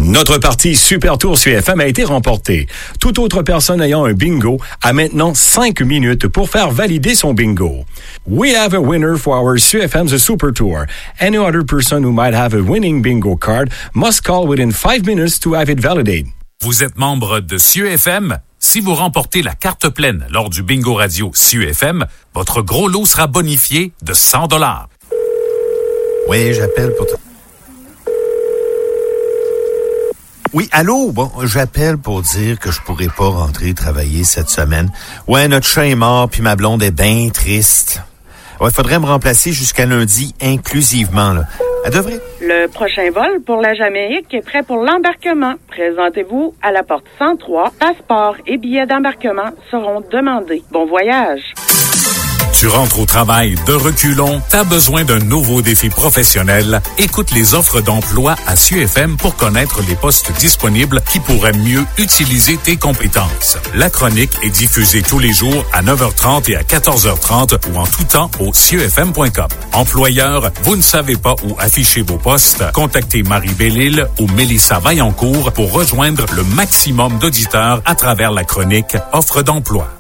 Notre partie Super Tour sur FM a été remportée. Toute autre personne ayant un bingo a maintenant 5 minutes pour faire valider son bingo. We have a winner for our CFM's Super Tour. Any other person who might have a winning bingo card must call within 5 minutes to have it validated. Vous êtes membre de CFM? Si vous remportez la carte pleine lors du bingo radio CFM, votre gros lot sera bonifié de 100 $. Oui, j'appelle pour... Oui, allô? Bon, j'appelle pour dire que je pourrais pas rentrer travailler cette semaine. Ouais, notre chat est mort, puis ma blonde est bien triste. Ouais, faudrait me remplacer jusqu'à lundi inclusivement, là. Elle devrait. Le prochain vol pour la Jamaïque est prêt pour l'embarquement. Présentez-vous à la porte 103. Passeport et billets d'embarquement seront demandés. Bon voyage. Tu rentres au travail de reculons, t'as besoin d'un nouveau défi professionnel. Écoute les offres d'emploi à CFM pour connaître les postes disponibles qui pourraient mieux utiliser tes compétences. La chronique est diffusée tous les jours à 9h30 et à 14h30 ou en tout temps au CFM.com. Employeur, vous ne savez pas où afficher vos postes? Contactez Marie Bellil ou Mélissa Vaillancourt pour rejoindre le maximum d'auditeurs à travers la chronique Offres d'emploi.